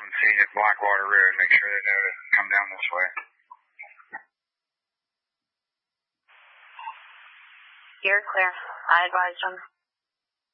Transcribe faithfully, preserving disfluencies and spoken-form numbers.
see at Blackwater Road. Make sure they know to come down this way. You're clear. I advised them.